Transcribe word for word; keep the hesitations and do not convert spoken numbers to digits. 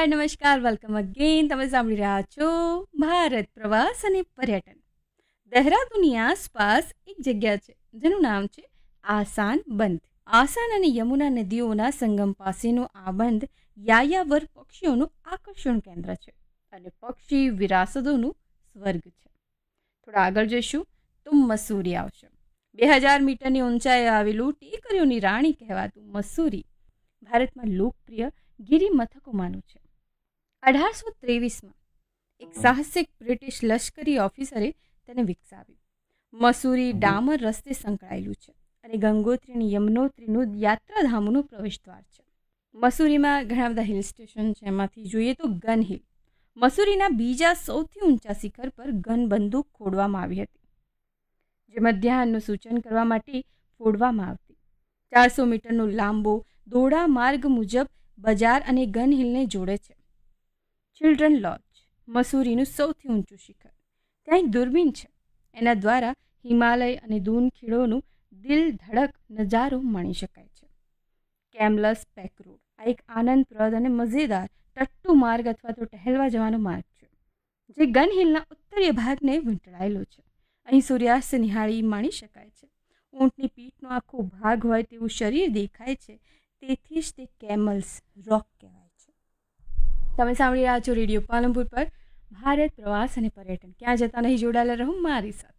હાય નમસ્કાર welcome again. તમે સાંભળી રહ્યા છો ભારત પ્રવાસ અને પર્યટન. દહેરાદૂનની આસપાસ એક જગ્યા છે જેનું નામ છે આસાન બંધ. આસાન અને યમુના નદીઓના સંગમ પાસેનો આ બંધ યાયાવર પક્ષીઓનું આકર્ષણ કેન્દ્ર છે અને પક્ષી વિરાસતોનું સ્વર્ગ છે. થોડા આગળ જઈશું તો મસૂરી આવશે. બે હજાર મીટરની ઊંચાઈએ આવેલું ટેકરીઓની રાણી કહેવાતું મસૂરી ભારતમાં લોકપ્રિય ગિરિમથકોમાંનું છે. અઢારસો ત્રેવીસમાં એક સાહસિક બ્રિટિશ લશ્કરી ઓફિસરે તેને વિકસાવ્યું. મસૂરી ડામર રસ્તે સંકળાયેલું છે અને ગંગોત્રી અને યમનોત્રીનું યાત્રાધામોનું પ્રવેશદ્વાર છે. મસૂરીમાં ઘણા બધા હિલ સ્ટેશન છે. એમાંથી જોઈએ તો ગન હિલ. મસૂરીના બીજા સૌથી ઊંચા શિખર પર ગન બંદૂક ખોડવામાં આવી હતી, જે મધ્યાહનનું સૂચન કરવા માટે ફોડવામાં આવતી. ચારસો મીટરનો લાંબો દોડા માર્ગ મુજબ બજાર અને ગન હિલને જોડે છે. ચિલ્ડ્રન લોજ મસૂરીનું સૌથી ઊંચું શિખર. ત્યાં એક દૂરબીન છે, એના દ્વારા હિમાલય અને દૂન ખીણોનું દિલ ધડક નજારો માણી શકાય છે. કેમલસ પેક રોડ આ એક આનંદપ્રદ અને મજેદાર ટટ્ટુ માર્ગ અથવા તો ટહેલવા જવાનો માર્ગ છે, જે ગન હિલના ઉત્તરીય ભાગને વીંટળાયેલો છે. અહીં સૂર્યાસ્ત નિહાળી માણી શકાય છે. ઊંટની પીઠનો આખો ભાગ હોય તેવું શરીર દેખાય છે, તેથી જ તે કેમલ્સ રોક કહેવાય છે. તમે સાંભળી રહ્યા છો રેડિયો પાલનપુર પર ભારત પ્રવાસ અને પર્યટન. ક્યાં જતા નહીં, જોડાયેલા રહો મારી સાથે.